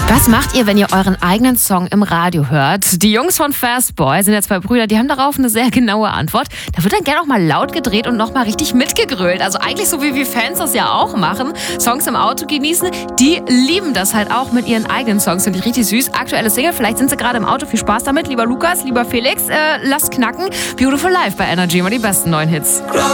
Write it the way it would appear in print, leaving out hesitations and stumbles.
Was macht ihr, wenn ihr euren eigenen Song im Radio hört? Die Jungs von Fastboy sind ja zwei Brüder, die haben darauf eine sehr genaue Antwort. Da wird dann gerne auch mal laut gedreht und nochmal richtig mitgegrölt. Also eigentlich so wie wir Fans das ja auch machen. Songs im Auto genießen. Die lieben das halt auch mit ihren eigenen Songs. Finde ich richtig süß. Aktuelle Single, vielleicht sind sie gerade im Auto. Viel Spaß damit. Lieber Lukas, lieber Felix, lasst knacken. Beautiful Life bei Energy, immer die besten neuen Hits.